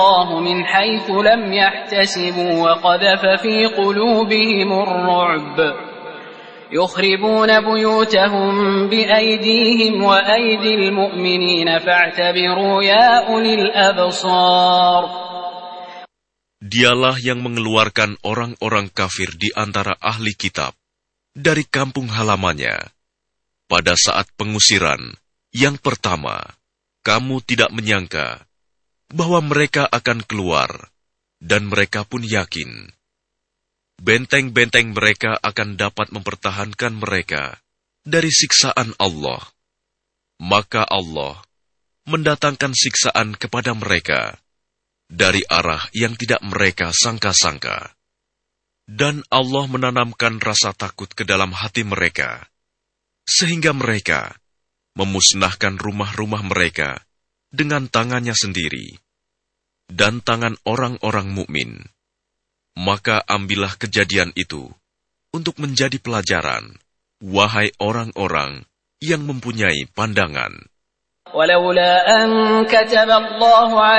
من حيث لم يحتسبوا وقذف في قلوبهم الرعب يخربون بيوتهم بأيديهم وأيدي المؤمنين فاعتبروا يا أولي الأبصار. Dialah yang mengeluarkan orang-orang kafir di antara ahli kitab dari kampung halamannya. Pada saat pengusiran yang pertama, kamu tidak menyangka bahwa mereka akan keluar, dan mereka pun yakin. Benteng-benteng mereka akan dapat mempertahankan mereka dari siksaan Allah. Maka Allah mendatangkan siksaan kepada mereka dari arah yang tidak mereka sangka-sangka. Dan Allah menanamkan rasa takut ke dalam hati mereka, sehingga mereka memusnahkan rumah-rumah mereka dengan tangannya sendiri dan tangan orang-orang mukmin. Maka ambillah kejadian itu untuk menjadi pelajaran, wahai orang-orang yang mempunyai pandangan. ولولا أن كتب الله